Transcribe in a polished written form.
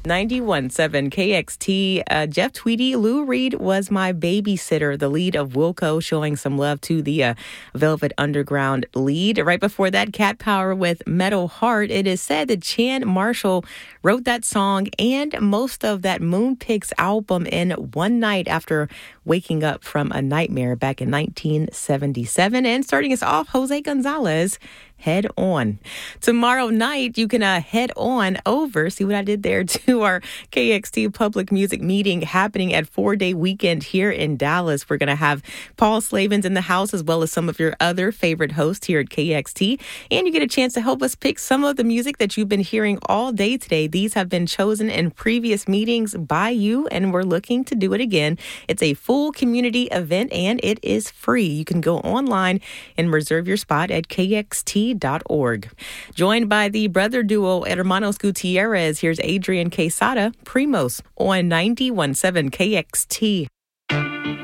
91.7 KXT. Jeff Tweedy, Lou Reed was my babysitter, the lead of Wilco, showing some love to the Velvet Underground lead. Right before that, Cat Power with Metal Heart. It is said that Chan Marshall wrote that song and most of that Moonpix album in one night after waking up from a nightmare back in 1977. And starting us off, Jose Gonzalez, Head On. Tomorrow night, you can head on over, see what I did there, to our KXT Public Music meeting happening at 4-Day Weekend here in Dallas. We're going to have Paul Slavens in the house, as well as some of your other favorite hosts here at KXT. And you get a chance to help us pick some of the music that you've been hearing all day today. These have been chosen in previous meetings by you, and we're looking to do it again. It's a full community event, and it is free. You can go online and reserve your spot at KXT.org. Joined by the brother duo Hermanos Gutierrez, here's Adrian Quesada, Primos on 91.7 KXT.